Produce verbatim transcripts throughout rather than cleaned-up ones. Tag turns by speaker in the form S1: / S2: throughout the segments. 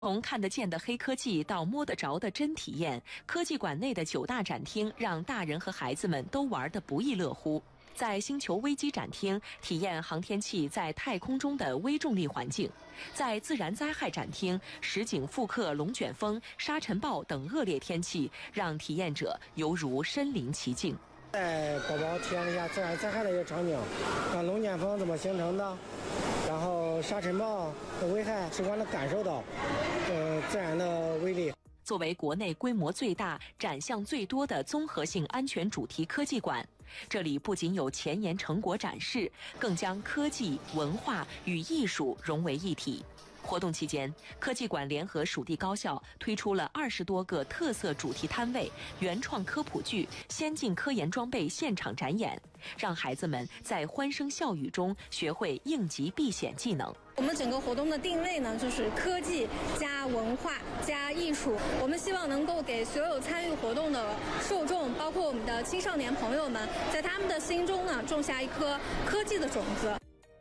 S1: 从看得见的黑科技到摸得着的真体验，科技馆内的九大展厅让大人和孩子们都玩得不亦乐乎。在星球危机展厅，体验航天器在太空中的微重力环境；在自然灾害展厅，实景复刻龙卷风、沙尘暴等恶劣天气，让体验者犹如身临其境。
S2: 带宝宝体验了一下自然灾害的一个场景，看龙卷风怎么形成的，然后沙尘暴的危害，直观的感受到，呃，自然的威力。
S1: 作为国内规模最大、展项最多的综合性安全主题科技馆，这里不仅有前沿成果展示，更将科技、文化与艺术融为一体。活动期间，科技馆联合属地高校推出了二十多个特色主题摊位、原创科普剧、先进科研装备现场展演，让孩子们在欢声笑语中学会应急避险技能。
S3: 我们整个活动的定位呢，就是科技加文化加艺术。我们希望能够给所有参与活动的受众，包括我们的青少年朋友们，在他们的心中呢，种下一颗科技的种子。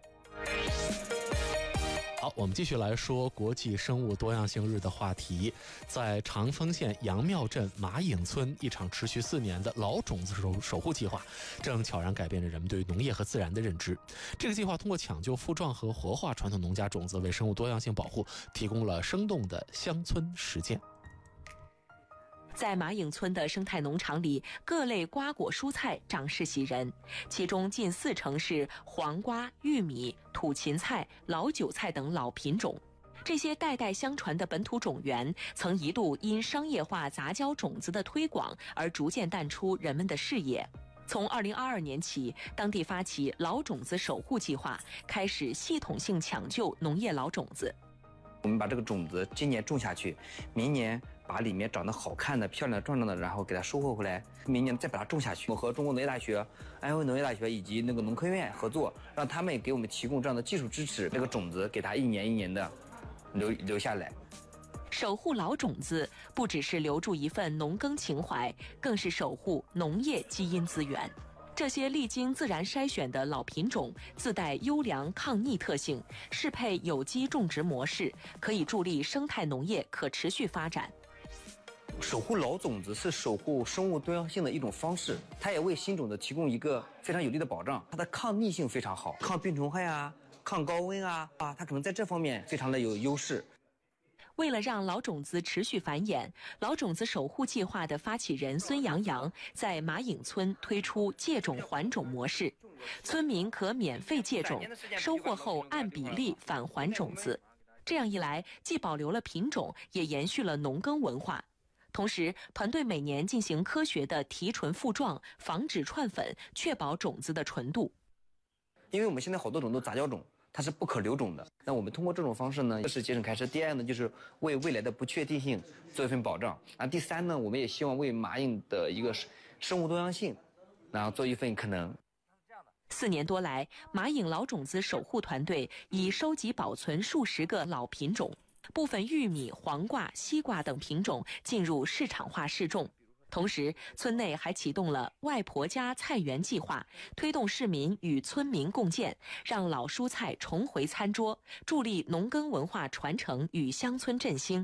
S4: 好，我们继续来说国际生物多样性日的话题。在长丰县杨庙镇马影村，一场持续四年的老种子守守护计划，正悄然改变着人们对农业和自然的认知。这个计划通过抢救、复壮和活化传统农家种子，为生物多样性保护提供了生动的乡村实践。
S1: 在马影村的生态农场里，各类瓜果蔬菜长势喜人，其中近四成是黄瓜、玉米、土芹菜、老韭菜等老品种。这些代代相传的本土种源，曾一度因商业化杂交种子的推广而逐渐淡出人们的视野。从二零二二年起，当地发起老种子守护计划，开始系统性抢救农业老种子。
S5: 我们把这个种子今年种下去，明年把里面长得好看的、漂亮的、壮壮的，然后给它收获回来，明年再把它种下去。我和中国农业大学、安徽农业大学以及那个农科院合作，让他们给我们提供这样的技术支持，这个种子给它一年一年的留留下来。
S1: 守护老种子不只是留住一份农耕情怀，更是守护农业基因资源。这些历经自然筛选的老品种自带优良抗逆特性，适配有机种植模式，可以助力生态农业可持续发展。
S5: 守护老种子是守护生物多样性的一种方式，它也为新种子提供一个非常有力的保障。它的抗逆性非常好，抗病虫害啊，抗高温啊，啊，它可能在这方面非常的有优势。
S1: 为了让老种子持续繁衍，老种子守护计划的发起人孙阳阳在马影村推出借种还种模式，村民可免费借种，收获后按比例返还种子。这样一来，既保留了品种，也延续了农耕文化。同时，团队每年进行科学的提纯复壮，防止串粉，确保种子的纯度。
S5: 因为我们现在好多种都杂交种，它是不可留种的。那我们通过这种方式呢，是节省开支。第二呢，就是为未来的不确定性做一份保障。啊，第三呢，我们也希望为马影的一个生物多样性，然后做一份可能。
S1: 四年多来，马影老种子守护团队已收集保存数十个老品种，部分玉米、黄瓜、西瓜等品种进入市场化试种。同时，村内还启动了外婆家菜园计划，推动市民与村民共建，让老蔬菜重回餐桌，助力农耕文化传承与乡村振兴。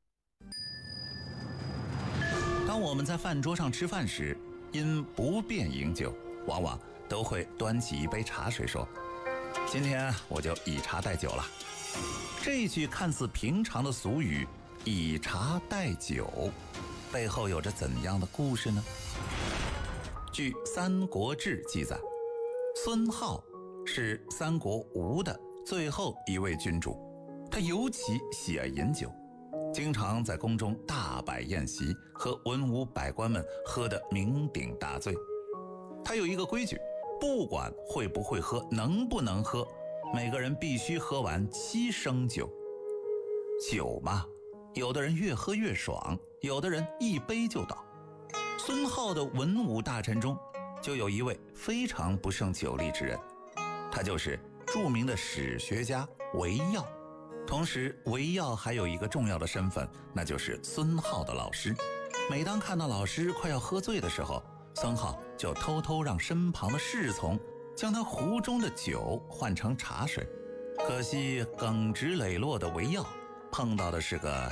S6: 当我们在饭桌上吃饭时，因不便饮酒，往往都会端起一杯茶水说：“今天我就以茶代酒了。”这一句看似平常的俗语“以茶代酒”，背后有着怎样的故事呢？据《三国志》记载，孙皓是三国吴的最后一位君主，他尤其喜爱饮酒，经常在宫中大摆宴席，和文武百官们喝得酩酊大醉。他有一个规矩，不管会不会喝，能不能喝，每个人必须喝完七升酒。酒嘛，有的人越喝越爽，有的人一杯就倒。孙皓的文武大臣中，就有一位非常不胜酒力之人，他就是著名的史学家韦耀。同时，韦耀还有一个重要的身份，那就是孙皓的老师。每当看到老师快要喝醉的时候，孙皓就偷偷让身旁的侍从将他壶中的酒换成茶水。可惜耿直磊落的韦耀碰到的是个